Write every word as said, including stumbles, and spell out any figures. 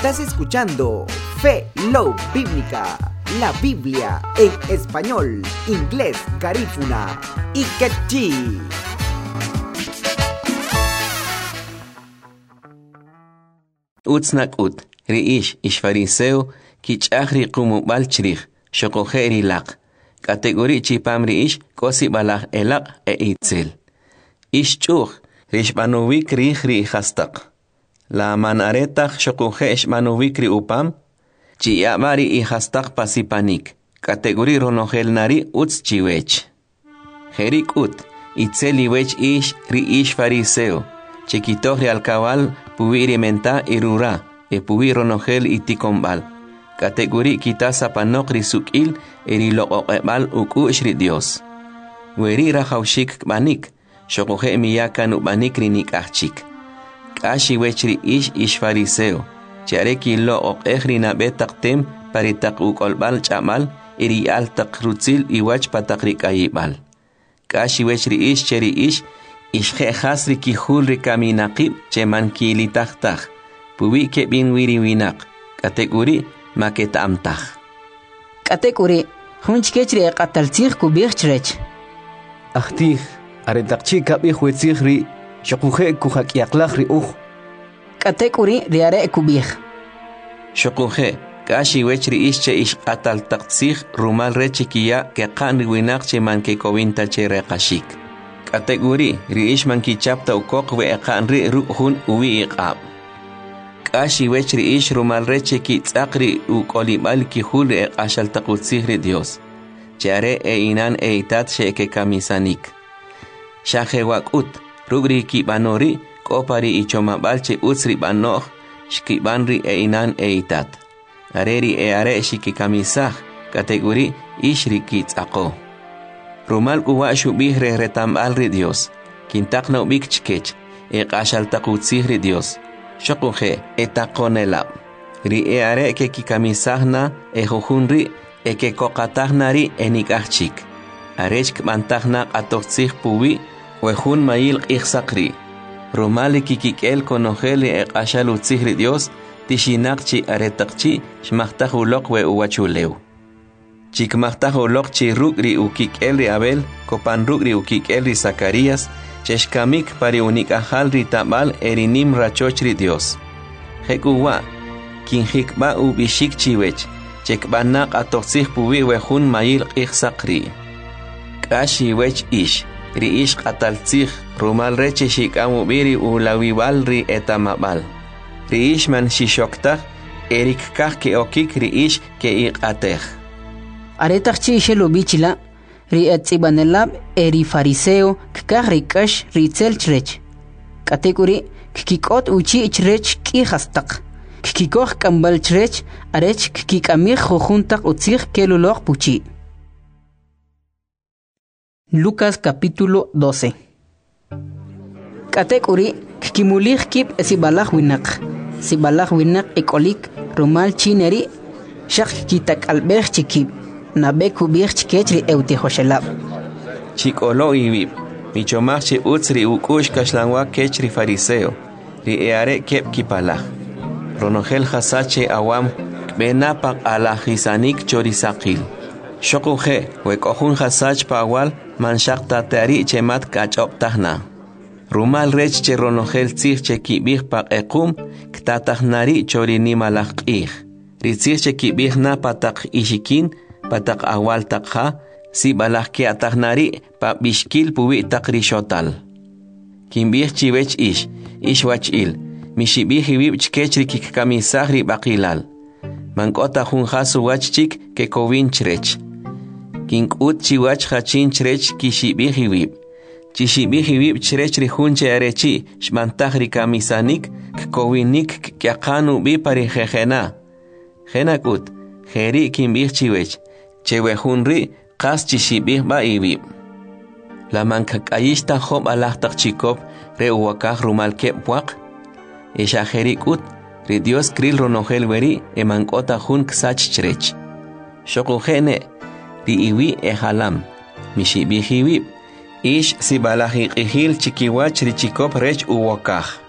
Estás escuchando Fe Love Bíblica, la Biblia en español, inglés, garífuna y quechí. Utsnak ut, riish ish fariseo, kichahri kumubal chrich, shokojeri lak. Kategori chipam riish, kosi balak elak e itzel. Ish chuch, rish banuvik rich ri hastak. La manaretach shokoje ish banuvik ri upam, chiabari i hastak pasipanik. Kategori ronogel nari uts chiwech. Jerik ut, itzel iwech ish riish fariseo. Chiquitohri al cabal, pubiri menta irura, e pubiro nogel itikombal. Kategori kitasa panokri sukil, erilo oqebal uku ishri Dios. Weri rahaushik banik, shokoje miyakan ubanik rinik achik. Kashi wechri ish ish fariseo, chareki lo oqehri nabetaktem, paritak ukolbal chamal, eri altak rutzil iwach patakrik ayibal. Kashi wechri ish cheri ish, Ishje hasri ki hulri kaminaqib cheman ki litahtaj. Pubi ke bin wiri winak. Kategori maket amtaj. Kategori hunchkechri qataltij kubirchrech. Ahtij aretakchi kabih wetzigri shokuje kuhakyaqlajri uj. Kategori riare kubih. Shokuje kashi wechri ische ish qataltaqtsij rumal rechikiya ke qanri winak cheman ke kovinta chere qashik. Kategori riish man ki chapta ukok we eqanri ruhun uwi iqab. Kashi wech riish rumal reche ki tsaqri ukolibal ki hul eqashal taqutsihri Dios. Chare e inan e itat sheke kamisanik. Shaje wakut rugri ki banori kopari ichomabal che utsri banoh shkibanri e inan e itat. Areri e are shiki kamisah kategori ishri ki tsaqo. Rumal uwa shubihre retambal ri Dios. Kintakna ubik chkech. E qashal taqutsihri Dios. Shokuje etaqonela. Ri e are ke kikamisahna e jujunri e ke kokatahna ri enikachik. Arechk mantahna atoxtsih puwi wejun mail ichsakri. Rumali kikikel konojeli e qashal utsihri Dios. Tishinakchi aretakchi shmahtahulok we uwachuleu. Chikmahtaj olok chi rugri ukik elri Abel, kopan rugri ukik elri Zacarías, cheshkamik pari unik ajalri tabal erinim rachochri Dios. Hekuwa, kinjikba ubishik chiwech, chekbanak atoxih puwi wejun mail ichsakri. Kashi wech ish, ri ish qataltzih, rumal reche shikamubiri ulawibal ri etamabal. Ri ish man shishoktaj, erik kah ke okik ri ish ke iqatej. Aretakchi shelo bichila, ri etzibanelab eri fariseo, kkah rikash ritzel chrech. Kategori, kikikot uchi chrech ki hastak. Kikikoh kambal chrech, arech kikikamih jojuntak utzig kelulog puchi. Lucas capítulo doce. Kategori, kikimulich kip esibalach winak. Sibalach winak ekolik, rumal chineri, shak kitak albech chikip. Nabeku birch ketri euti hoshelab. Chikolo ibib. Michomachi utsri ukush kashlanwa kechri fariseo. Ri eare kep kipala. Ronogel hasache awam benapak ala hisanik chorisakil. Shokuje wekohun hasach pawal manshak tatari chemat kachop tahna. Rumal rech che ronogel tzich che kibih pak ekum ktatahnari chorini malakih. Ritzich che kibih na patak ishikin patak awal takha si balahki atahnari pa bishkil puwi takri shotal. Kimbih chiwech ish, ish wach il, mishibih hibib chkechri kikamisahri bakilal. Mankota hun hasu wach chik ke kovin chrech. Kinkut chiwach hachin chrech kishibih hibib. Chishibih hibib chrechri hunche arechi shmantahri kamisanik kkowinik kyakanu bi pari jejena. Jenakut, jeri kimbih chiwech. Chewejunri qas chishibih ba ibib. La mankakayishta job alahtak chikop re uwakaj rumal kepwak. Isha jerikut ri Dios kril ronogel weri e mankota jun ksach chrech. Shokujene ri iwi e halam. Mishibih ibib. Ish si balahi qihil chikiwach ri chikop rech uwakaj.